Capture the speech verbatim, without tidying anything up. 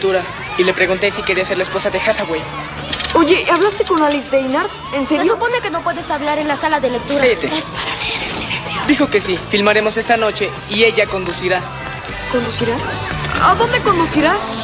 lectura y le pregunté si quería ser la esposa de Hathaway. Oye, ¿hablaste con Alice Deynard? ¿En serio? Se supone que no puedes hablar en la sala de lectura. Vete. Es para leer en silencio. Dijo que sí, filmaremos esta noche y ella conducirá. ¿Conducirá? ¿A dónde conducirá?